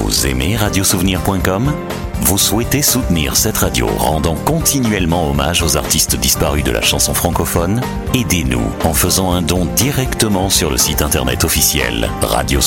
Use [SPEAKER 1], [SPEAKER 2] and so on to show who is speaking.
[SPEAKER 1] Vous aimez radiosouvenir.com ? Vous souhaitez soutenir cette radio rendant continuellement hommage aux artistes disparus de la chanson francophone ? Aidez-nous en faisant un don directement sur le site internet officiel